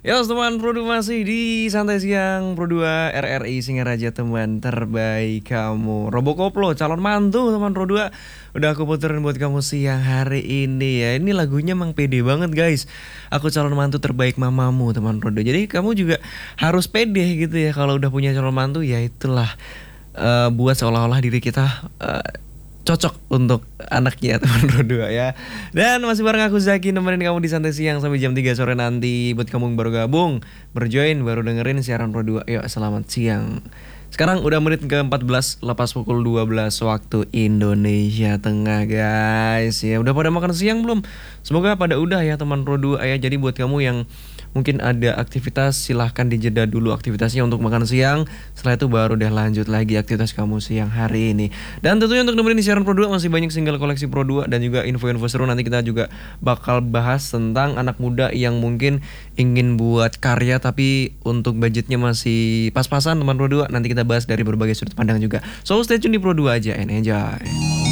Ya teman Pro 2 masih di Santai Siang Pro 2 RRI Singaraja, teman terbaik kamu. Robokoplo calon mantu teman Pro 2 udah aku puterin buat kamu siang hari ini ya. Ini lagunya emang pede banget guys. Aku calon mantu terbaik mamamu teman Pro 2. Jadi kamu juga harus pede gitu ya. Kalau udah punya calon mantu ya itulah, buat seolah-olah diri kita cocok untuk anaknya teman berdua ya. Dan masih bareng aku Zaki nemenin kamu di Santai Siang sampai jam 3 sore nanti. Buat kamu yang baru gabung, berjoin, baru dengerin siaran Pro 2. Yuk selamat siang. Sekarang udah menit ke-14 lepas pukul 12 waktu Indonesia Tengah guys. Ya udah pada makan siang belum? Semoga pada udah ya teman Pro 2 ya. Jadi buat kamu yang mungkin ada aktivitas, silahkan dijeda dulu aktivitasnya untuk makan siang. Setelah itu baru deh lanjut lagi aktivitas kamu siang hari ini. Dan tentunya untuk nemenin di siaran Pro 2 masih banyak single koleksi Pro 2 dan juga info-info seru. Nanti kita juga bakal bahas tentang anak muda yang mungkin ingin buat karya tapi untuk budgetnya masih pas-pasan teman Pro 2. Nanti kita bahas dari berbagai sudut pandang juga. So stay tune di Pro 2 aja and enjoy.